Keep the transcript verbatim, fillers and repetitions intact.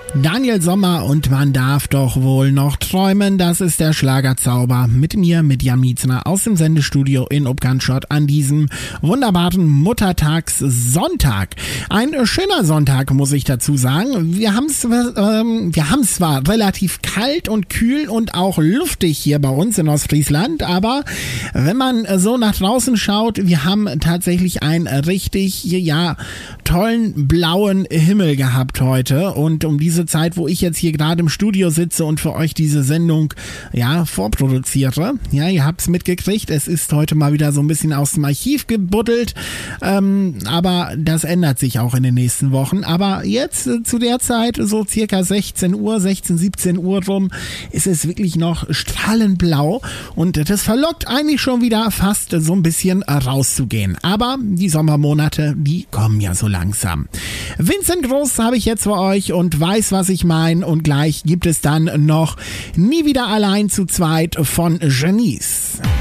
Daniel Sommer und man darf doch wohl noch träumen. Das ist der Schlagerzauber mit mir, mit Jan Mietzner aus dem Sendestudio in Upganschott an diesem wunderbaren Muttertagssonntag. Ein schöner Sonntag, muss ich dazu sagen. Wir haben es ähm, wir haben es zwar relativ kalt und kühl und auch luftig hier bei uns in Ostfriesland, aber wenn man so nach draußen schaut, wir haben tatsächlich einen richtig, ja, tollen blauen Himmel gehabt heute und um diese Zeit, wo ich jetzt hier gerade im Studio sitze und für euch diese Sendung, ja, vorproduziere. Ja, ihr habt's mitgekriegt, es ist heute mal wieder so ein bisschen aus dem Archiv gebuddelt, ähm, aber das ändert sich auch in den nächsten Wochen. Aber jetzt äh, zu der Zeit, so circa sechzehn Uhr, sechzehn, siebzehn Uhr rum, ist es wirklich noch strahlend blau und das verlockt eigentlich schon wieder fast so ein bisschen rauszugehen. Aber die Sommermonate, die kommen ja so langsam. Vincent Groß habe ich jetzt für euch und weiß, was ich meine. Und gleich gibt es dann noch Nie wieder allein zu zweit von Genies.